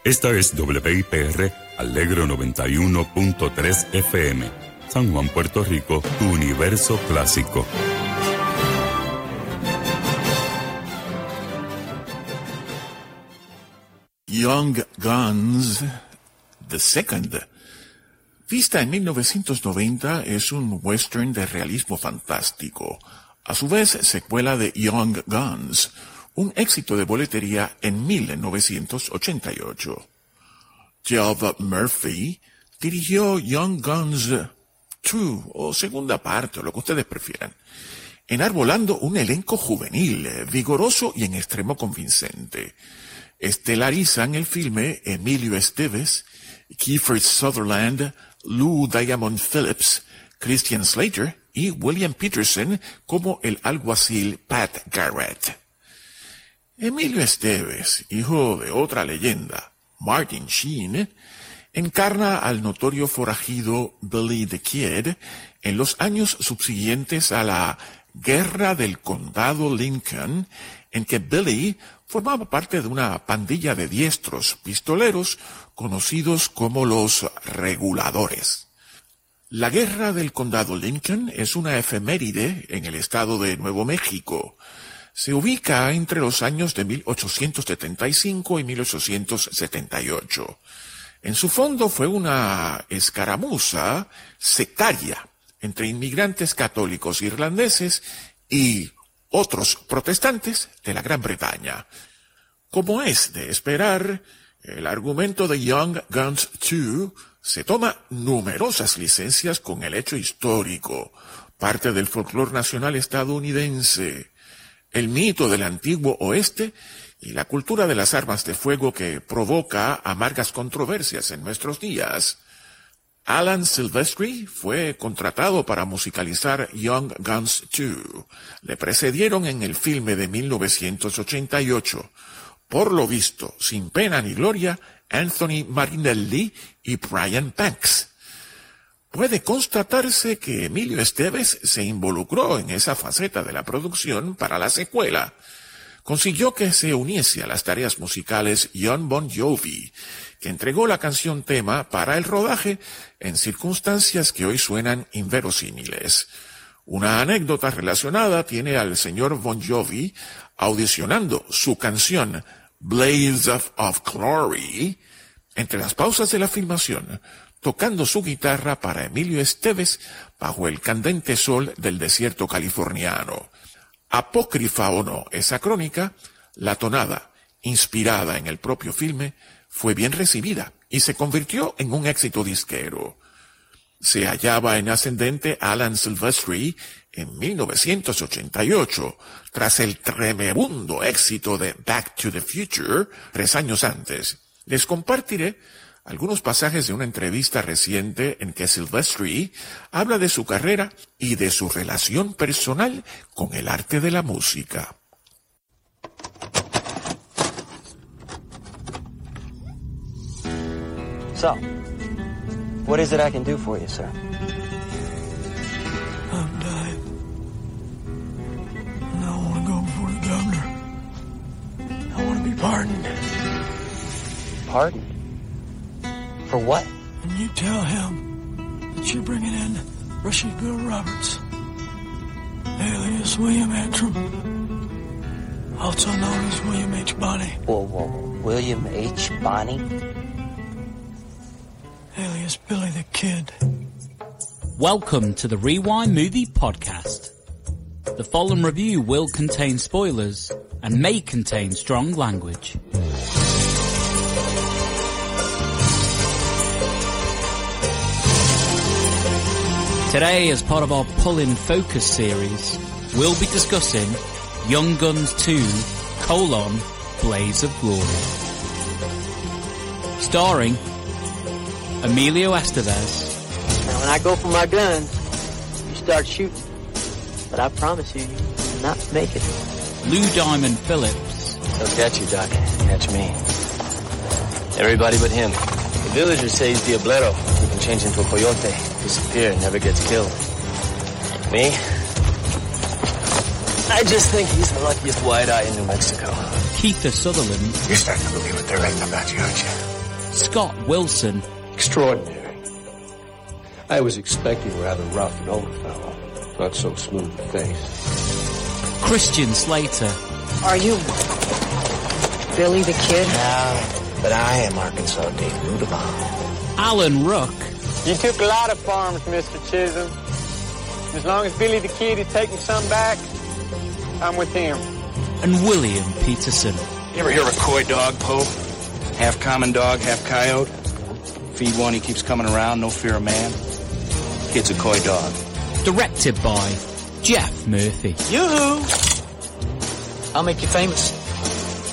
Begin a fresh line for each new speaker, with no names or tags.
Esta es WIPR Alegro 91.3 FM. San Juan, Puerto Rico, tu universo clásico.
Young Guns, The Second. Vista en 1990, es un western de realismo fantástico. A su vez, secuela de Young Guns, un éxito de boletería en 1988. Geoff Murphy dirigió Young Guns 2, o segunda parte, o lo que ustedes prefieran, enarbolando un elenco juvenil, vigoroso y en extremo convincente. Estelarizan el filme Emilio Estevez, Kiefer Sutherland, Lou Diamond Phillips, Christian Slater y William Peterson como el alguacil Pat Garrett. Emilio Estevez, hijo de otra leyenda, Martin Sheen, encarna al notorio forajido Billy the Kid en los años subsiguientes a la Guerra del Condado Lincoln, en que Billy formaba parte de una pandilla de diestros pistoleros conocidos como los Reguladores. La Guerra del Condado Lincoln es una efeméride en el estado de Nuevo México. Se ubica entre los años de 1875 y 1878. En su fondo fue una escaramuza sectaria entre inmigrantes católicos irlandeses y otros protestantes de la Gran Bretaña. Como es de esperar, el argumento de Young Guns 2 se toma numerosas licencias con el hecho histórico, parte del folclore nacional estadounidense, el mito del antiguo oeste y la cultura de las armas de fuego que provoca amargas controversias en nuestros días. Alan Silvestri fue contratado para musicalizar Young Guns 2. Le precedieron en el filme de 1988. Por lo visto, sin pena ni gloria, Anthony Marinelli y Brian Banks. Puede constatarse que Emilio Estevez se involucró en esa faceta de la producción para la secuela. Consiguió que se uniese a las tareas musicales Jon Bon Jovi, que entregó la canción tema para el rodaje en circunstancias que hoy suenan inverosímiles. Una anécdota relacionada tiene al señor Bon Jovi audicionando su canción Blaze of Glory entre las pausas de la filmación, tocando su guitarra para Emilio Estevez bajo el candente sol del desierto californiano. Apócrifa o no esa crónica, la tonada, inspirada en el propio filme, fue bien recibida y se convirtió en un éxito disquero. Se hallaba en ascendente Alan Silvestri en 1988, tras el tremebundo éxito de Back to the Future 3 años antes. Les compartiré algunos pasajes de una entrevista reciente en que Silvestri habla de su carrera y de su relación personal con el arte de la música.
So, what is it I can do for you, sir?
I'm dying. And I want to go before the governor. I want to be pardoned.
Pardoned? For what?
And you tell him that you're bringing in Rushie Bill Roberts, alias William Antrim, also known as William H. Bonney.
Whoa. William H. Bonney?
Alias Billy the Kid.
Welcome to the Rewind Movie Podcast. The following review will contain spoilers and may contain strong language. Today, as part of our Pull-In Focus series, we'll be discussing Young Guns 2, Blaze of Glory. Starring Emilio Estevez.
Now, when I go for my guns, you start shooting. But I promise you, you will not make it.
Lou Diamond Phillips.
Don't catch you, Doc. Catch me. Everybody but him. The villagers say he's Diablero. He can change into a coyote, disappear, never gets killed. Me? I just think he's the luckiest white eye in New Mexico.
Kiefer Sutherland.
You're starting to believe what they're writing about you, aren't you?
Scott Wilson.
Extraordinary. I was expecting a rather rough and old fellow, not so smooth a face.
Christian Slater.
Are you Billy the Kid?
No, but I am Arkansas Dave Rudabaugh.
Alan Ruck.
You took a lot of farms, Mr. Chisholm. As long as Billy the Kid is taking some back, I'm with him.
And William Peterson.
You ever hear of a coy dog, Pope? Half common dog, half coyote. Feed one, he keeps coming around, no fear of man. Kid's a coy dog.
Directed by Jeff Murphy.
Yoo-hoo!
I'll make you famous.